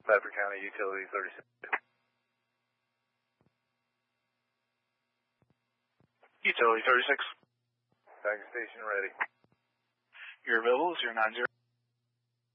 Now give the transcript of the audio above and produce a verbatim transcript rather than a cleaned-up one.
Stafford County Utility thirty-six. Utility thirty-six. Tiger Station ready. Your available is your nine zero